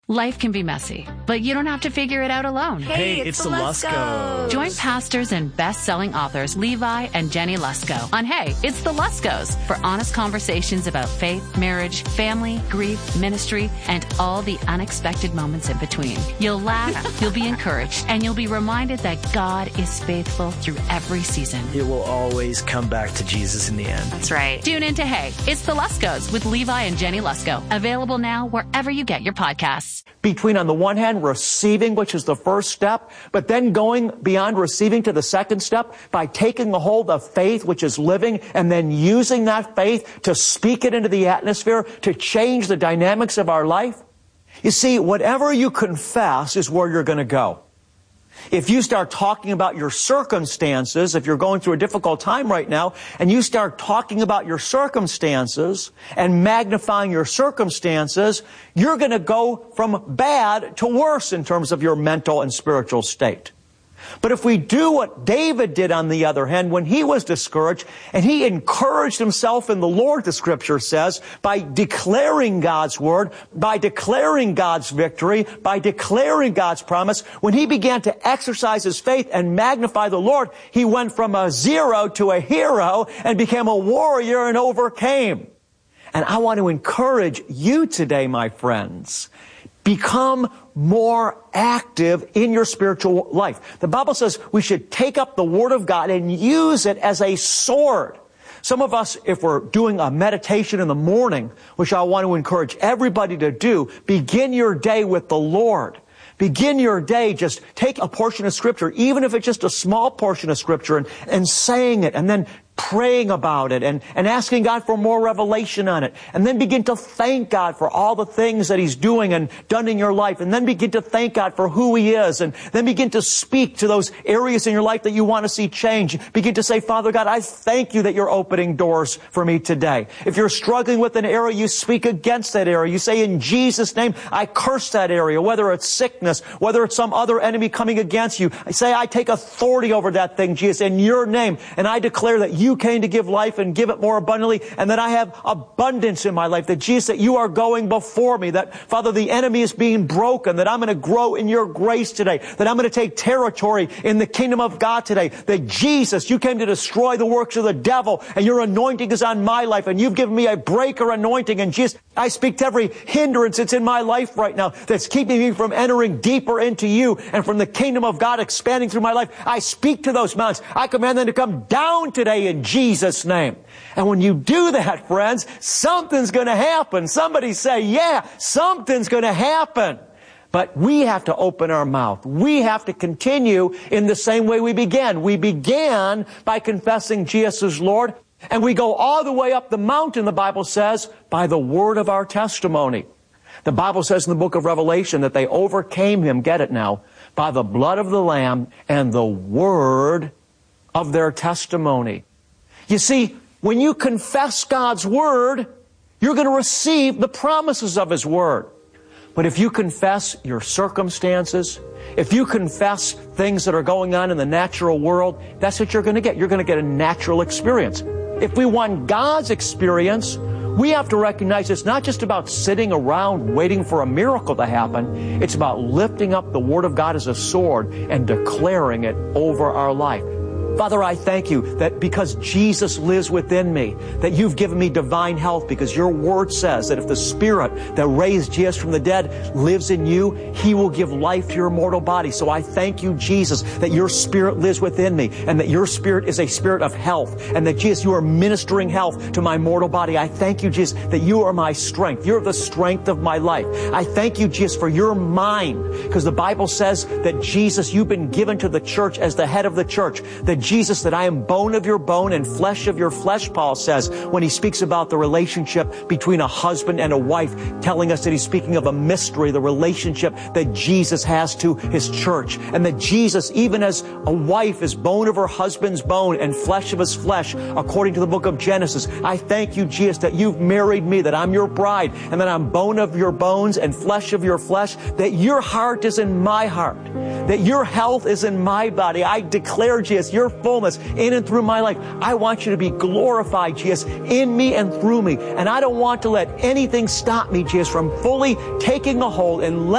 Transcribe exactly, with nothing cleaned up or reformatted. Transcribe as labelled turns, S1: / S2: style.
S1: Life can be messy, but you don't have to figure it out alone.
S2: Hey,
S3: Hey,
S2: it's,
S3: it's
S2: the
S3: the
S2: Luskos.
S1: Join pastors and best-selling authors Levi and Jenny Lusko on Hey, It's the Luskos for honest conversations about faith, marriage, family, grief, ministry, and all the unexpected moments in between. You'll laugh, you'll be encouraged, and you'll be reminded that God is faithful through every season.
S2: It will always come back to Jesus in the end.
S1: That's right. Tune in to Hey, It's the Luskos with Levi and Jenny Lusko. Available now wherever you get your podcasts.
S4: Between, on the one hand, receiving, which is the first step, but then going beyond receiving to the second step by taking a hold of faith, which is living, and then using that faith to speak it into the atmosphere, to change the dynamics of our life. You see, whatever you confess is where you're going to go. If you start talking about your circumstances, if you're going through a difficult time right now, and you start talking about your circumstances and magnifying your circumstances, you're going to go from bad to worse in terms of your mental and spiritual state. But if we do what David did, on the other hand, when he was discouraged, and he encouraged himself in the Lord, the Scripture says, by declaring God's Word, by declaring God's victory, by declaring God's promise, when he began to exercise his faith and magnify the Lord, he went from a zero to a hero and became a warrior and overcame. And I want to encourage you today, my friends, become more active in your spiritual life. The Bible says we should take up the Word of God and use it as a sword. Some of us, if we're doing a meditation in the morning, which I want to encourage everybody to do, begin your day with the Lord. Begin your day, just take a portion of Scripture, even if it's just a small portion of Scripture, and, and saying it, and then praying about it and, and asking God for more revelation on it. And then begin to thank God for all the things that He's doing and done in your life. And then begin to thank God for who He is. And then begin to speak to those areas in your life that you want to see change. Begin to say, Father God, I thank you that you're opening doors for me today. If you're struggling with an area, you speak against that area. You say, in Jesus' name, I curse that area, whether it's sickness, whether it's some other enemy coming against you. I say, I take authority over that thing, Jesus, in your name. And I declare that you You came to give life and give it more abundantly, and that I have abundance in my life, that Jesus, that you are going before me, that, Father, the enemy is being broken, that I'm going to grow in your grace today, that I'm going to take territory in the kingdom of God today, that Jesus, you came to destroy the works of the devil, and your anointing is on my life, and you've given me a breaker anointing, and Jesus, I speak to every hindrance that's in my life right now that's keeping me from entering deeper into you and from the kingdom of God expanding through my life. I speak to those mountains. I command them to come down today in Jesus' name. And when you do that, friends, something's going to happen. Somebody say, yeah, something's going to happen. But we have to open our mouth. We have to continue in the same way we began. We began by confessing Jesus as Lord. And we go all the way up the mountain, the Bible says, by the word of our testimony. The Bible says in the book of Revelation that they overcame him, get it now, by the blood of the Lamb and the word of their testimony. You see, when you confess God's Word, you're going to receive the promises of His Word. But if you confess your circumstances, if you confess things that are going on in the natural world, that's what you're going to get. You're going to get a natural experience. If we want God's experience, we have to recognize it's not just about sitting around waiting for a miracle to happen. It's about lifting up the Word of God as a sword and declaring it over our life. Father, I thank you that because Jesus lives within me, that you've given me divine health, because your word says that if the Spirit that raised Jesus from the dead lives in you, He will give life to your mortal body. So I thank you, Jesus, that your Spirit lives within me, and that your Spirit is a Spirit of health, and that, Jesus, you are ministering health to my mortal body. I thank you, Jesus, that you are my strength. You're the strength of my life. I thank you, Jesus, for your mind, because the Bible says that, Jesus, you've been given to the church as the head of the church, that Jesus, that I am bone of your bone and flesh of your flesh, Paul says, when he speaks about the relationship between a husband and a wife, telling us that he's speaking of a mystery, the relationship that Jesus has to his church. And that Jesus, even as a wife is bone of her husband's bone and flesh of his flesh, according to the book of Genesis, I thank you, Jesus, that you've married me, that I'm your bride, and that I'm bone of your bones and flesh of your flesh, that your heart is in my heart, that your health is in my body. I declare, Jesus, your fullness in and through my life. I want you to be glorified, Jesus, in me and through me. And I don't want to let anything stop me, Jesus, from fully taking a hold and letting